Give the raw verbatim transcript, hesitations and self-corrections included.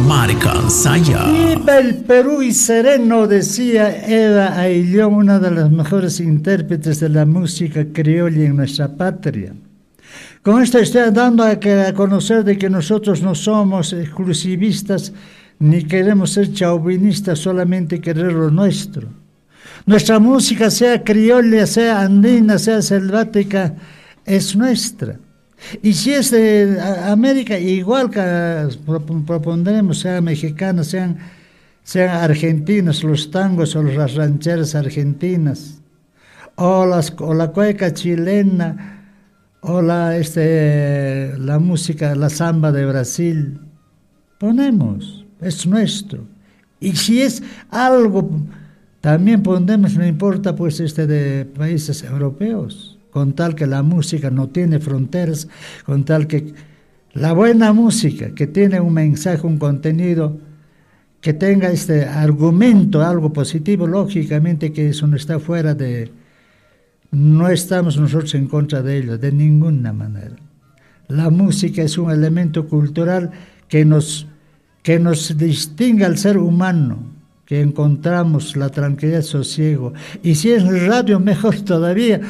Marca Saya. Viva el Perú y sereno, decía Eva Aillón, una de las mejores intérpretes de la música criolla en nuestra patria. Con esto estoy dando a, que, a conocer de que nosotros no somos exclusivistas ni queremos ser chauvinistas, solamente querer lo nuestro. Nuestra música, sea criolla, sea andina, sea selvática, es nuestra. Y si es de América, igual que propondremos, sean mexicanos, sean, sean argentinos, los tangos o las rancheras argentinas, o, las, o la cueca chilena, o la, este, la música, la samba de Brasil, ponemos, es nuestro. Y si es algo, también pondremos, no importa, pues, este de países europeos, con tal que la música no tiene fronteras, con tal que la buena música, que tiene un mensaje, un contenido, que tenga este argumento, algo positivo, lógicamente que eso no está fuera de... No estamos nosotros en contra de ello, de ninguna manera. La música es un elemento cultural que nos, que nos distingue al ser humano, que encontramos la tranquilidad, sosiego. Y si es radio, mejor todavía,